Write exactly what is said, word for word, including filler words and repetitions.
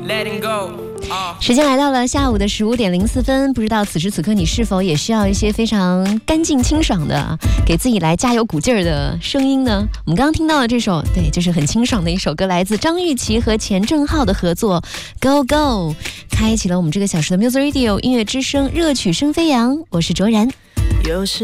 letting go。 时间来到了下午的十五点零四分，不知道此时此刻你是否也需要一些非常干净清爽的，给自己来加油鼓劲儿的声音呢？我们刚刚听到的这首，对，就是很清爽的一首歌，来自张玉琪和钱正浩的合作 Go Go， 开启了我们这个小时的 Music Radio 音乐之声，热曲声飞扬。我是卓然。 有时